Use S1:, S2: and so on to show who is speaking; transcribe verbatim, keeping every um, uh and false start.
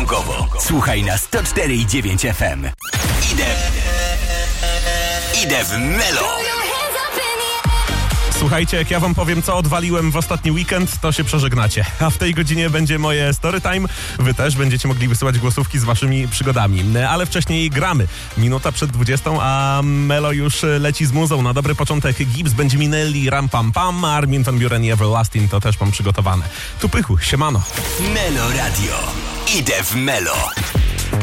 S1: poniedziałkowo. Słuchaj na sto cztery i dziewięć F M. Idę... Idę w Melo.
S2: Słuchajcie, jak ja wam powiem, co odwaliłem w ostatni weekend, to się przeżegnacie. A w tej godzinie będzie moje story time. Wy też będziecie mogli wysyłać głosówki z waszymi przygodami. Ale wcześniej gramy. Minuta przed dwudziestą, a Melo już leci z muzą. Na dobry początek Gibbs, Benjaminelli, Ram Pam Pam, Armin van Buuren i Everlasting, to też mam przygotowane. Tu Pychu, siemano.
S1: Melo Radio. Idę w Melo.